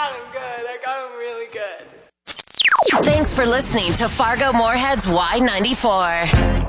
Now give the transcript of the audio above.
got him good. I got him really good. Thanks for listening to Fargo Moorhead's Y94.